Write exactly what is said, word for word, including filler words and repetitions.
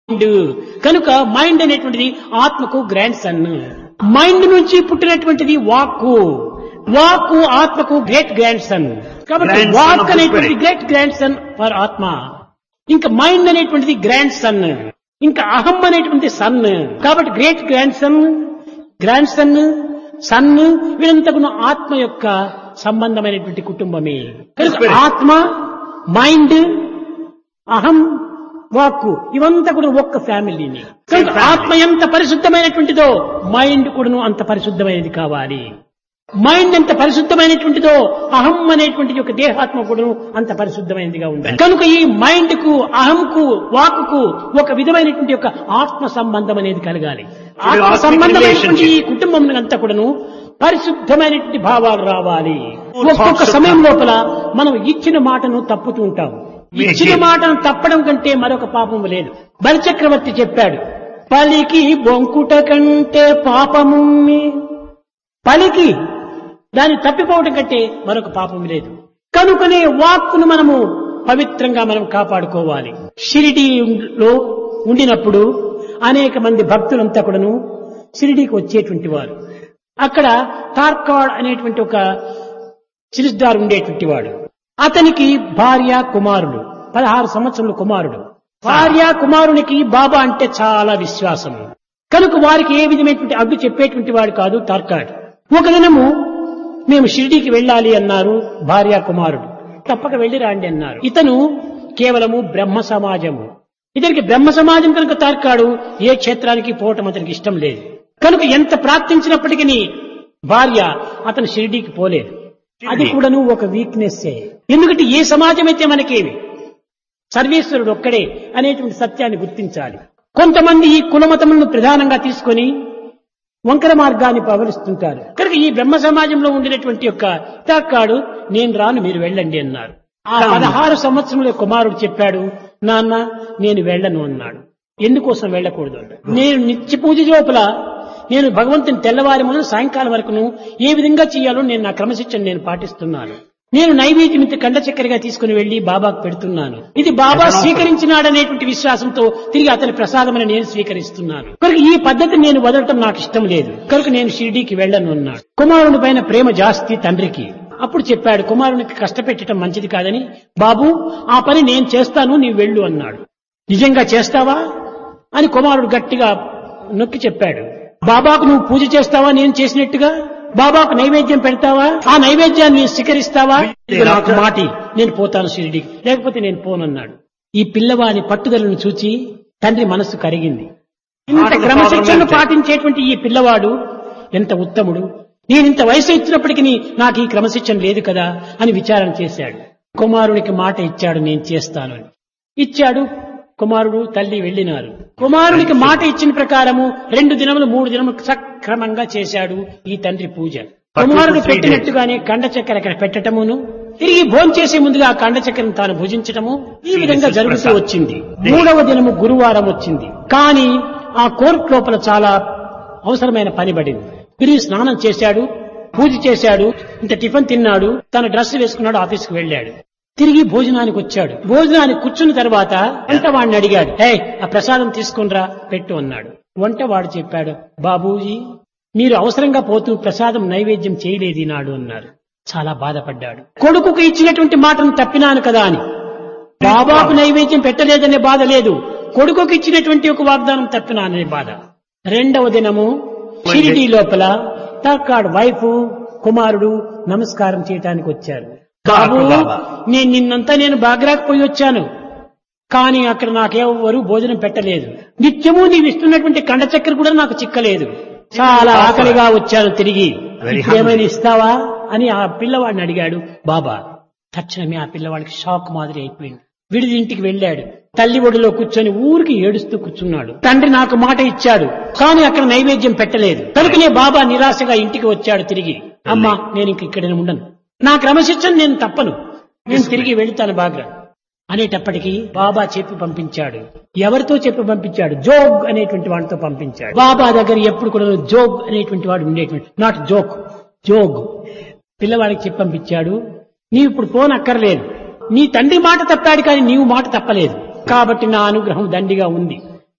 కనుక మైండ్ అనేటువంటిది ఆత్మకు గ్రాండ్ సన్. మైండ్ నుంచి పుట్టినటువంటిది వాక్కు, వాక్కు ఆత్మకు గ్రేట్ గ్రాండ్ సన్. కాబట్టి వాక్ అనేటువంటి గ్రేట్ గ్రాండ్ సన్ ఫర్ ఆత్మ. ఇంకా మైండ్ అనేటువంటిది గ్రాండ్ సన్, ఇంకా అహం అనేటువంటి సన్. కాబట్టి great grand son, grand son, sun వీరంతకును ఆత్మ యొక్క సంబంధమైనటువంటి కుటుంబమే. ఆత్మ, మైండ్, అహం, వాక్కు ఇవంతా కూడా ఒక్క ఫ్యామిలీని. ఆత్మ ఎంత పరిశుద్ధమైనటువంటిదో మైండ్ కూడాను అంత పరిశుద్ధమైనది కావాలి. మైండ్ ఎంత పరిశుద్ధమైనటువంటిదో అహం అనేటువంటి యొక్క దేహాత్మ కూడాను అంత పరిశుద్ధమైనదిగా ఉండాలి. కనుక ఈ మైండ్ కు, అహంకు, వాక్కు ఒక విధమైనటువంటి యొక్క ఆత్మ సంబంధం అనేది కలగాలి. ఆత్మ సంబంధమైనటువంటి ఈ కుటుంబం అంతా కూడాను పరిశుద్ధమైనటువంటి భావాలు రావాలి. ఒక్కొక్క సమయం లోపల మనం ఇచ్చిన మాటను తప్పుతూ ఉంటాం. ఇచ్చిన మాటను తప్పడం కంటే మరొక పాపము లేదు. బలిచక్రవర్తి చెప్పాడు, పలికి బొంకుట కంటే పాపము, పలికి దాన్ని తప్పిపోవడం కంటే మరొక పాపం లేదు. కనుకనే వాక్కును మనము పవిత్రంగా మనం కాపాడుకోవాలి. షిరిడీలో ఉండినప్పుడు అనేక మంది భక్తులంతా కూడాను షిరిడీకి వచ్చేటువంటి వారు. అక్కడ తార్కాడ్ అనేటువంటి ఒక సిరిస్దార్ ఉండేటువంటి వాడు. అతనికి భార్య, కుమారుడు, పదహారు సంవత్సరాల కుమారుడు. భార్య కుమారునికి బాబా అంటే చాలా విశ్వాసం. కనుక వారికి ఏ విధమైనటువంటి అడ్డు చెప్పేటువంటి వాడు కాదు తార్కాడ్. ఒక దినము మేము షిరిడీకి వెళ్ళాలి అన్నారు భార్య కుమారుడు. తప్పక వెళ్ళి రాండి అన్నారు. ఇతను కేవలము బ్రహ్మ సమాజము. ఇతనికి బ్రహ్మ సమాజం కనుక తార్కాడు ఏ క్షేత్రానికి పోవటం అతనికి ఇష్టం లేదు. కనుక ఎంత ప్రార్థించినప్పటికీ భార్య అతను షిరిడీకి పోలేదు. అది కూడాను ఒక వీక్నెస్. ఎందుకంటే ఏ సమాజం అయితే మనకేమి, సర్వేశ్వరుడు ఒక్కడే అనేటువంటి సత్యాన్ని గుర్తించాలి. కొంతమంది ఈ కులమతములను ప్రధానంగా తీసుకొని వంకర మార్గాన్ని పవరిస్తుంటారు. కనుక ఈ బ్రహ్మ సమాజంలో ఉండినటువంటి యొక్క తాకాడు నేను రాను, మీరు వెళ్ళండి అన్నారు. ఆ పదహారు సంవత్సరముల కుమారుడు చెప్పాడు, నాన్న నేను వెళ్ళను అన్నాడు. ఎందుకోసం వెళ్ళకూడదు? నేను నిత్య పూజ లోపల నేను భగవంతుని తెల్లవారి మొదలు సాయంకాలం వరకును ఏ విధంగా చేయాలో నేను నా క్రమశిక్షణ నేను పాటిస్తున్నాను. నేను నైవేద్యం ఇంత కండ చక్కెరగా తీసుకుని వెళ్లి బాబాకు పెడుతున్నాను. ఇది బాబా స్వీకరించినాడనేటువంటి విశ్వాసంతో తిరిగి అతని ప్రసాదమని నేను స్వీకరిస్తున్నాను. కనుక ఈ పద్ధతి నేను వదలటం నాకు ఇష్టం లేదు. కనుక నేను షిరిడీకి వెళ్ళను అన్నాడు. కుమారుని పైన ప్రేమ జాస్తి తండ్రికి. అప్పుడు చెప్పాడు, కుమారునికి కష్టపెట్టడం మంచిది కాదని, బాబు ఆ పని నేను చేస్తాను, నీవు వెళ్ళు అన్నాడు. నిజంగా చేస్తావా అని కుమారుడు గట్టిగా నొక్కి చెప్పాడు. బాబాకు నువ్వు పూజ చేస్తావా నేను చేసినట్టుగా? బాబాకు నైవేద్యం పెడతావా? ఆ నైవేద్యాన్ని స్వీకరిస్తావా? నాకు మాటి, నేను పోతాను షిరిడీకి, లేకపోతే నేను పోనన్నాడు. ఈ పిల్లవాని పట్టుదలను చూచి తండ్రి మనస్సు కరిగింది. ఇంత క్రమశిక్షణను పాటించేటువంటి ఈ పిల్లవాడు ఎంత ఉత్తముడు, నేను ఇంత వయసు ఇచ్చినప్పటికీ నాకు ఈ క్రమశిక్షణ లేదు కదా అని విచారణ చేశాడు. కుమారునికి మాట ఇచ్చాడు, నేను చేస్తాను అని. ఇచ్చాడు. కుమారుడు తల్లి వెళ్ళినారు. కుమారునికి మాట ఇచ్చిన ప్రకారము రెండు దినములు మూడు దినములు సక్రమంగా చేశాడు ఈ తండ్రి పూజ. కుమారుడు పెట్టినట్టుగానే కండ చక్కెర అక్కడ పెట్టటమును, తిరిగి భోంచేసే ముందుగా ఆ కండ చక్కెరను తాను భుజించటము ఈ విధంగా జరుగుతూ వచ్చింది. మూడవ దినము గురువారం వచ్చింది. కానీ ఆ కోర్టు లోపల చాలా అవసరమైన పని పడింది. తిరిగి స్నానం చేశాడు, పూజ చేశాడు, ఇంత టిఫిన్ తిన్నాడు, తన డ్రెస్ వేసుకున్నాడు, ఆఫీస్కి వెళ్ళాడు. తిరిగి భోజనానికి వచ్చాడు. భోజనానికి కూర్చున్న తర్వాత వంట వాడిని అడిగాడు, హే ఆ ప్రసాదం తీసుకునిరా పెట్టు అన్నాడు. వంట వాడు చెప్పాడు, బాబూజీ మీరు అవసరంగా పోతూ ప్రసాదం నైవేద్యం చేయలేదు ఈనాడు అన్నారు. చాలా బాధపడ్డాడు. కొడుకుకు ఇచ్చినటువంటి మాటను తప్పినాను కదా అని. బాబాకు నైవేద్యం పెట్టలేదనే బాధ లేదు, కొడుకుకు ఇచ్చినటువంటి ఒక వాగ్దానం తప్పినాననే బాధ. రెండవ దినము షిరిడీ లోపల తాకాడు వైఫ్ కుమారుడు నమస్కారం చేయటానికి వచ్చారు. బాబు నేను నిన్నంతా నేను బాగ్రాకు పోయి వచ్చాను, కానీ అక్కడ నాకెవరు భోజనం పెట్టలేదు. నిత్యము నీవు ఇస్తున్నటువంటి కండ చక్కెర కూడా నాకు చిక్కలేదు. చాలా ఆకలిగా వచ్చాను తిరిగి, ఏమైనా ఇస్తావా అని ఆ పిల్లవాడిని అడిగాడు బాబా. తక్షణమే ఆ పిల్లవాడికి షాక్ మాదిరి అయిపోయింది. విడిది ఇంటికి వెళ్ళాడు. తల్లి ఒడిలో కూర్చొని ఊరికి ఏడుస్తూ కూర్చున్నాడు. తండ్రి నాకు మాట ఇచ్చాడు, కానీ అక్కడ నైవేద్యం పెట్టలేదు. కనుకనే బాబా నిరాశగా ఇంటికి వచ్చాడు తిరిగి. అమ్మా నేను ఇంక ఇక్కడ ఉండను, నా క్రమశిక్షణ నేను తప్పను, నేను తిరిగి వెళ్తాను బాగా అనేటప్పటికీ బాబా చెప్పి పంపించాడు. ఎవరితో చెప్పి పంపించాడు? జోగ్ అనేటువంటి వాడితో పంపించాడు. బాబా దగ్గర ఎప్పుడు కూడా జోగ్ అనేటువంటి వాడు ఉండేటువంటి, నాట్ జోక్, జోగ్. పిల్లవాడికి చెప్పి పంపించాడు, నీవు ఇప్పుడు పోనక్కర్లేదు, నీ తండ్రి మాట తప్పాడు కానీ నీవు మాట తప్పలేదు, కాబట్టి నా అనుగ్రహం దండిగా ఉంది.